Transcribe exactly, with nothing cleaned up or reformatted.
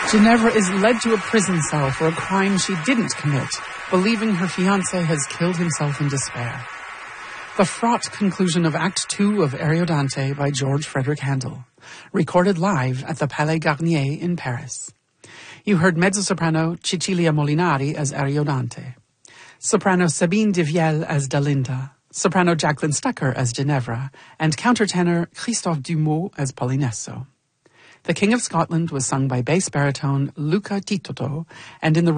Ginevra is led to a prison cell for a crime she didn't commit, believing her fiancé has killed himself in despair. The fraught conclusion of Act Two of Ariodante by George Frederick Handel, recorded live at the Palais Garnier in Paris. You heard mezzo-soprano Cecilia Molinari as Ariodante, soprano Sabine Devielle as Dalinda, soprano Jacqueline Stucker as Ginevra, and countertenor Christophe Dumont as Polinesso. The King of Scotland was sung by bass baritone Luca Titoto, and in the